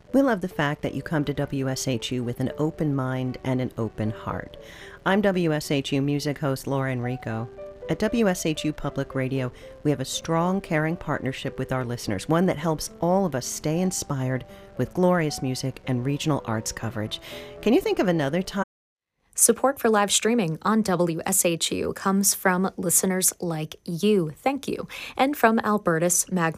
We love the fact that you come to WSHU with an open mind and an open heart. I'm WSHU music host Laura Enrico. At WSHU Public Radio, we have a strong, caring partnership with our listeners, one that helps all of us stay inspired with glorious music and regional arts coverage. Can you think of another time? Support for live streaming on WSHU comes from listeners like you. Thank you. And from Albertus Mag